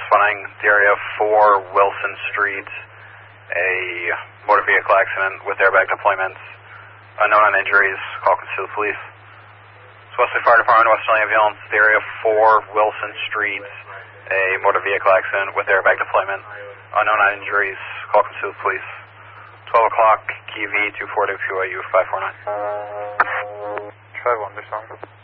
responding to area 4 Wilson Street, a motor vehicle accident with airbag deployments. Unknown on injuries, call to the police. Wesley Fire Department, Western Ambulance, area 4 Wilson Street, a motor vehicle accident with airbag deployment. Unknown on injuries, call to the police. 12 o'clock, Key V 242 AU 549. Try 1, there's some.